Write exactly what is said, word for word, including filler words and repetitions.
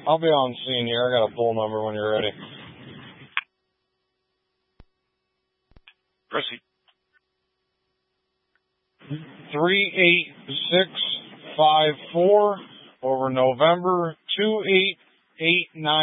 I'll be on scene here. I got a bull number when you're ready. Proceed. three eight six five four over November two eight eight nine.